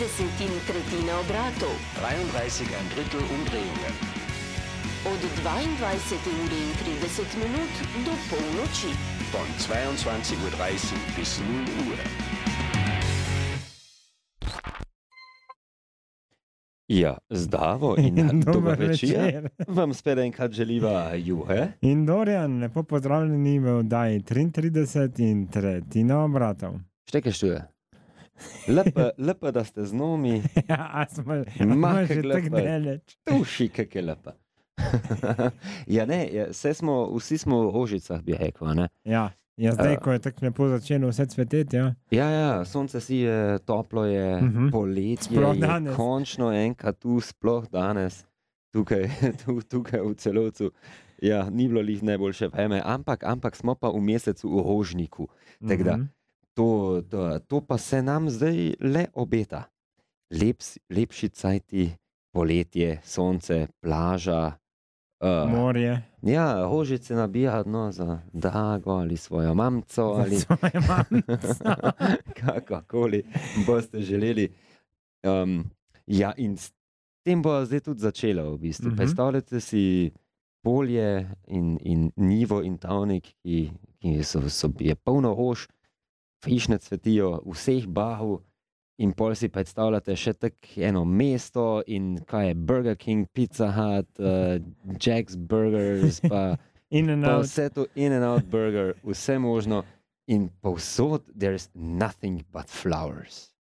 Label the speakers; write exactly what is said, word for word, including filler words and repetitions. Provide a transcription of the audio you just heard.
Speaker 1: trideset in tretjina obratov.
Speaker 2: dreiunddreißig ein Drittel Umdrehungen.
Speaker 1: Od dvaindvajsete ure in trideset minut do polnoči.
Speaker 2: Von zweiundzwanzig Uhr dreißig bis null Uhr.
Speaker 3: Ja, zdravo in dober večer. Vam spet enkrat želiva Juhe
Speaker 4: in Dorian, lepo pozdravljeni v oddaji triintrideset in tretjina obratov.
Speaker 3: Šteke štuje. Lepo, lepo, da ste z nami.
Speaker 4: Ja, a smo, a smo
Speaker 3: Ma,
Speaker 4: že
Speaker 3: kak
Speaker 4: tako
Speaker 3: lepo je.
Speaker 4: daleč.
Speaker 3: Tuši, kak je lepo. Ja, ne, ja, vse smo, vsi smo v rožicah, bi rekel, ne?
Speaker 4: Ja, ja zdaj,
Speaker 3: Ja.
Speaker 4: ko je tako lepo začelo vse cveteti, ja.
Speaker 3: Ja, ja, sonce si je, toplo je,
Speaker 4: Mhm.
Speaker 3: poletje
Speaker 4: Sploh
Speaker 3: je
Speaker 4: danes.
Speaker 3: končno enkrat tu, sploh danes, tukaj, tu, tukaj v Celovcu. Ja, ni bilo lih najboljše vreme, ampak, ampak smo pa v mesecu v rožniku. Tako da,
Speaker 4: Mhm.
Speaker 3: to, to, to pa se nam zdaj le obeta. Lep, lepši cajti, poletje, sonce, plaža. Uh,
Speaker 4: Morje.
Speaker 3: ja, rožice nabija no, za drago ali svojo mamco ali
Speaker 4: Za svoje mamco.
Speaker 3: kakokoli boste želeli. Um, ja, in s tem bo zdaj tudi začelo v bistvu.
Speaker 4: Mhm.
Speaker 3: Predstavljajte si polje in, in njivo in travnik, ki, ki so, so, je polno rož, frišne cvetijo vseh barv. In pol si predstavljate še tako eno mesto in kaj je Burger King, Pizza Hut, uh, Jack's Burgers, pa,
Speaker 4: In and
Speaker 3: pa
Speaker 4: out.
Speaker 3: vse to In and Out Burger, vse možno. In povsod there's nothing but flowers.